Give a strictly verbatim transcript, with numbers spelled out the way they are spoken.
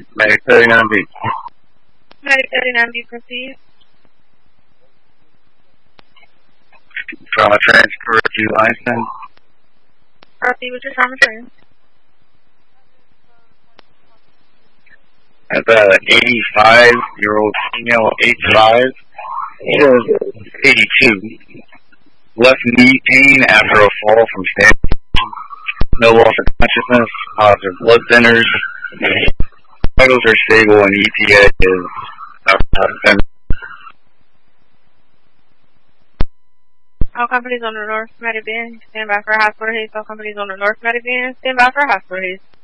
Medic thirty-nine B. Medic thirty-nine B, proceed. Trauma transfer to Einstein. Proceed with your trauma trans. That's a eighty-five-year-old female, age five, eighty-two. Left knee pain after a fall from standing. No loss of consciousness, positive blood thinners. Vitals are stable and E T A is uh, All companies on the North Meridian, stand by for hospital haste. All companies on the North Meridian, stand by for hospital haste.